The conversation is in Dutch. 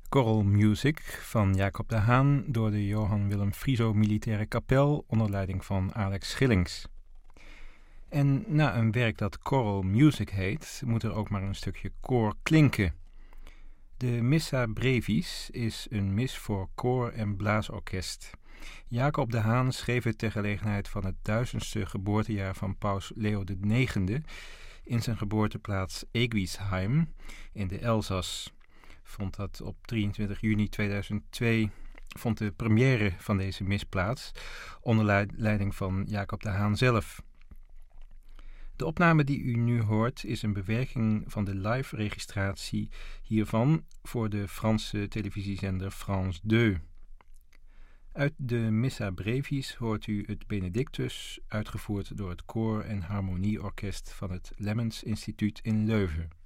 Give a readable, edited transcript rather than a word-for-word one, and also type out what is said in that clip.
Choral Music van Jacob de Haan door de Johan Willem Frieso Militaire Kapel onder leiding van Alex Schillings. En na een werk dat Choral Music heet, moet er ook maar een stukje koor klinken. De Missa Brevis is een mis voor koor en blaasorkest. Jacob de Haan schreef het ter gelegenheid van het 1000ste geboortejaar van paus Leo IX in zijn geboorteplaats Egwisheim in de Elzas. Vond dat op 23 juni 2002 vond de première van deze mis plaats onder leiding van Jacob de Haan zelf. De opname die u nu hoort is een bewerking van de live registratie hiervan voor de Franse televisiezender France 2. Uit de Missa Brevis hoort u het Benedictus, uitgevoerd door het koor- en harmonieorkest van het Lemmens Instituut in Leuven.